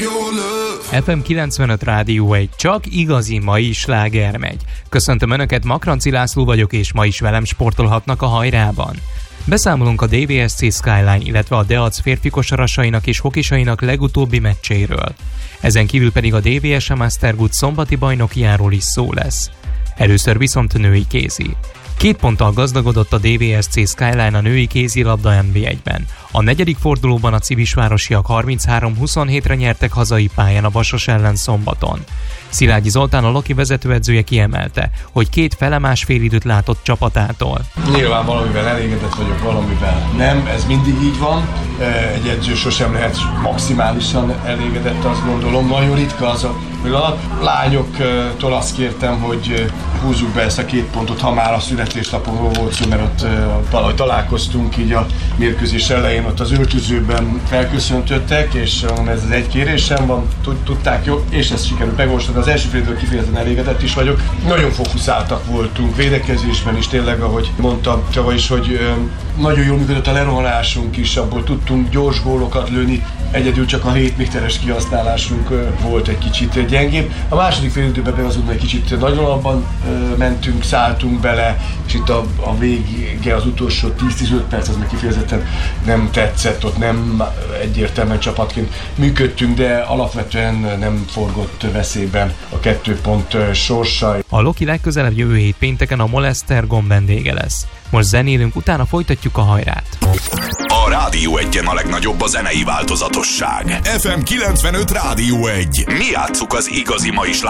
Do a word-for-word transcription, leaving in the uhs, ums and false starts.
ef em kilencvenöt Rádió egy, csak igazi mai sláger megy. Köszöntöm Önöket, Makranci László vagyok, és ma is velem sportolhatnak a hajrában. Beszámolunk a dé vé es cé Skyline, illetve a Deac férfi kosarasainak és hokisainak legutóbbi meccseiről. Ezen kívül pedig a dé vé es Mastergood szombati bajnokiáról is szó lesz. Először viszont női kézi. Két ponttal gazdagodott a dé vé es cé Skyline a női kézilabda en bé egyben. A negyedik fordulóban a civisvárosiak harminchárom huszonhétre nyertek hazai pályán a Vasas ellen szombaton. Szilágyi Zoltán, a Loki vezetőedzője kiemelte, hogy két felemás félidőt látott csapatától. Nyilván valamivel elégedett vagyok, valamivel nem, ez mindig így van. Egy edző sosem lehet maximálisan elégedett, azt gondolom. Nagyon ritka az a pillanat. Lányoktól azt kértem, hogy húzzuk be ezt a két pontot, ha már a születésnapomról volt szó, mert ott valahogy találkoztunk így a mérkőzés elején, ott az öltözőben felköszöntöttek, és ez az egy kérésem van, tudták jó, és ezt sikerült megolvasni. Az első félidőről kifejezetten elégedett is vagyok. Nagyon fókuszáltak voltunk védekezésben is, tényleg, ahogy mondta Csaba is, hogy nagyon jól működött a lerohanásunk is, abból tudtunk gyors gólokat lőni, egyedül csak a hét méteres kihasználásunk volt egy kicsit gyengébb. A második félidőben meg azonban egy kicsit nagyon abban mentünk, szálltunk bele, és itt a, a vége, az utolsó tíz-tizenöt perc az meg kifejezetten nem tetszett, ott nem egyértelműen csapatként működtünk, de alapvetően nem forgott veszélyben a kettő pont sorsa. A Loki legközelebb jövő hét pénteken a Molesztergom vendége lesz. Most zenélünk, utána folytatjuk a hajrát. A Rádió egyen a legnagyobb a zenei változatosság. ef em kilencvenöt Rádió egy. Mi játsszuk az igazi mai slágereket.